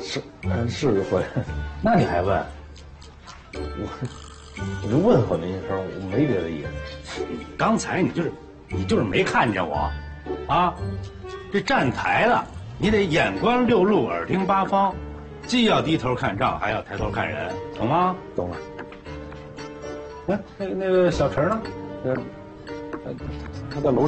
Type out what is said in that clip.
是会。 那你还问？ 我就问候您一声，我没别的意思。 刚才你就是没看见我，啊，这站台了，你得眼观六路，耳听八方，既要低头看账，还要抬头看人，懂吗？ 懂了。 哎，那个小陈呢？ 他在楼